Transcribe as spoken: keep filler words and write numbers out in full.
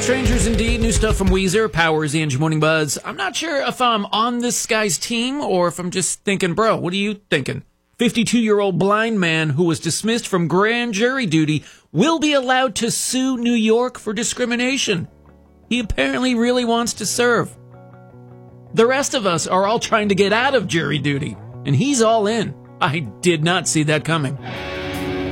Strangers Indeed, new stuff from Weezer, Powers, the Angie Morning Buzz. I'm not sure if I'm on this guy's team or if I'm just thinking, bro, what are you thinking? fifty-two-year-old blind man who was dismissed from grand jury duty will be allowed to sue New York for discrimination. He apparently really wants to serve. The rest of us are all trying to get out of jury duty, and he's all in. I did not see that coming.